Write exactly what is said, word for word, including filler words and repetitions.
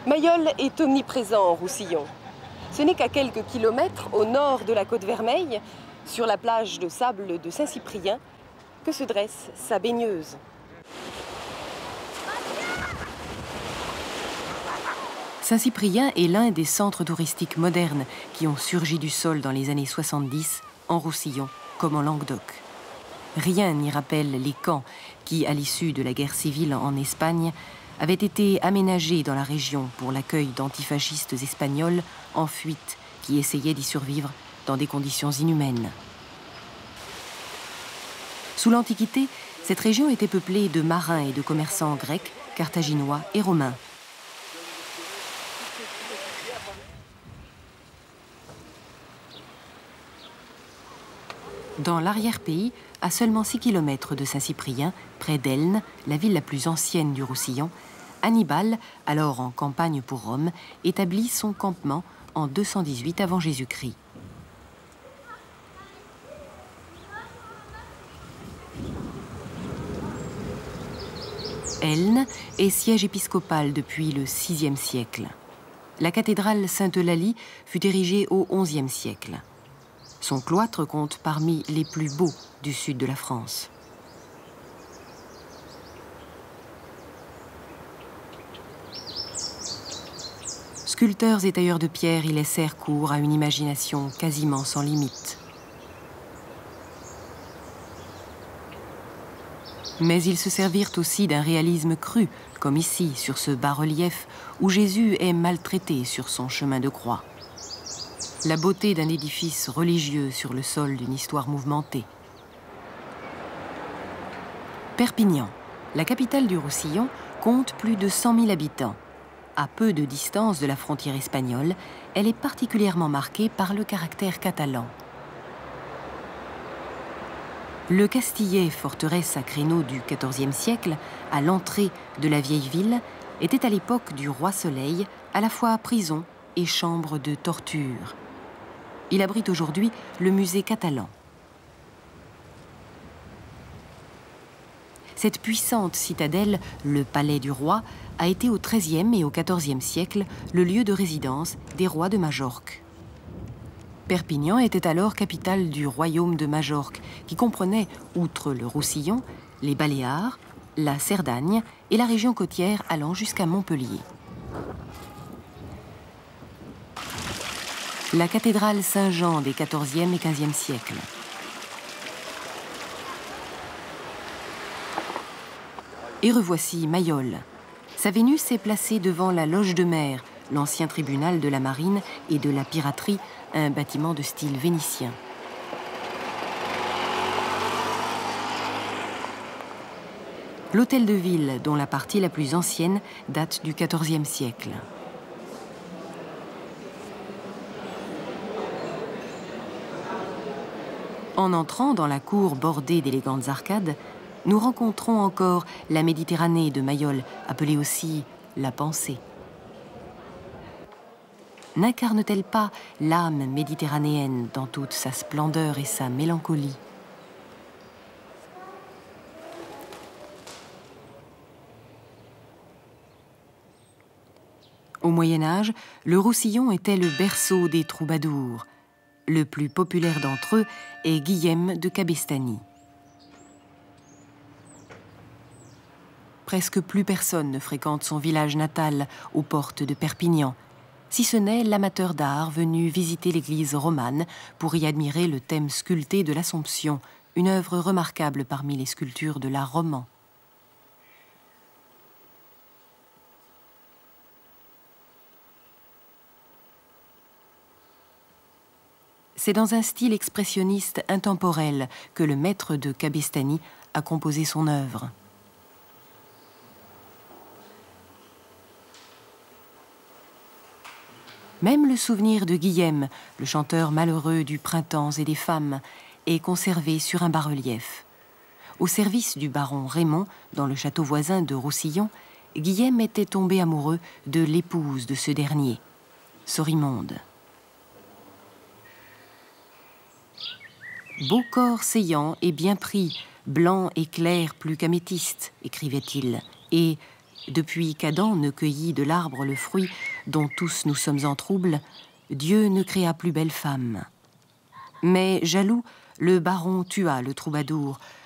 Mayol est omniprésent en Roussillon. Ce n'est qu'à quelques kilomètres au nord de la Côte Vermeille, sur la plage de sable de Saint-Cyprien, que se dresse sa baigneuse. Saint-Cyprien est l'un des centres touristiques modernes qui ont surgi du sol dans les années soixante-dix, en Roussillon comme en Languedoc. Rien n'y rappelle les camps qui, à l'issue de la guerre civile en Espagne, avaient été aménagés dans la région pour l'accueil d'antifascistes espagnols en fuite qui essayaient d'y survivre dans des conditions inhumaines. Sous l'Antiquité, cette région était peuplée de marins et de commerçants grecs, carthaginois et romains. Dans l'arrière-pays, à seulement six kilomètres de Saint-Cyprien, près d'Elne, la ville la plus ancienne du Roussillon, Hannibal, alors en campagne pour Rome, établit son campement en deux cent dix-huit avant Jésus-Christ. Elne est siège épiscopal depuis le sixième siècle. La cathédrale Sainte-Eulalie fut érigée au onzième siècle. Son cloître compte parmi les plus beaux du sud de la France. Sculpteurs et tailleurs de pierre y laissèrent cours à une imagination quasiment sans limite. Mais ils se servirent aussi d'un réalisme cru, comme ici, sur ce bas-relief où Jésus est maltraité sur son chemin de croix. La beauté d'un édifice religieux sur le sol d'une histoire mouvementée. Perpignan, la capitale du Roussillon, compte plus de cent mille habitants. À peu de distance de la frontière espagnole, elle est particulièrement marquée par le caractère catalan. Le Castillet, forteresse à créneaux du quatorzième siècle, à l'entrée de la vieille ville, était à l'époque du roi Soleil à la fois prison et chambre de torture. Il abrite aujourd'hui le musée catalan. Cette puissante citadelle, le palais du roi, a été au treizième et au quatorzième siècle le lieu de résidence des rois de Majorque. Perpignan était alors capitale du royaume de Majorque, qui comprenait, outre le Roussillon, les Baléares, la Cerdagne et la région côtière allant jusqu'à Montpellier. La cathédrale Saint-Jean des quatorzième et quinzième siècles. Et revoici Mayol. Sa Vénus est placée devant la Loge de Mer, l'ancien tribunal de la marine et de la piraterie, un bâtiment de style vénitien. L'hôtel de ville, dont la partie la plus ancienne date du quatorzième siècle. En entrant dans la cour bordée d'élégantes arcades, nous rencontrons encore la Méditerranée de Mayol, appelée aussi la Pensée. N'incarne-t-elle pas l'âme méditerranéenne dans toute sa splendeur et sa mélancolie? Au Moyen-Âge, le Roussillon était le berceau des troubadours. Le plus populaire d'entre eux est Guillem de Cabestany. Presque plus personne ne fréquente son village natal, aux portes de Perpignan, si ce n'est l'amateur d'art venu visiter l'église romane pour y admirer le thème sculpté de l'Assomption, une œuvre remarquable parmi les sculptures de l'art roman. C'est dans un style expressionniste intemporel que le maître de Cabestany a composé son œuvre. Même le souvenir de Guillem, le chanteur malheureux du printemps et des femmes, est conservé sur un bas-relief. Au service du baron Raymond, dans le château voisin de Roussillon, Guillem était tombé amoureux de l'épouse de ce dernier, Sorimonde. « Beau corps saillant et bien pris, blanc et clair plus qu'améthyste », écrivait-il, et Depuis qu'Adam ne cueillit de l'arbre le fruit dont tous nous sommes en trouble, Dieu ne créa plus belle femme. Mais jaloux, le baron tua le troubadour,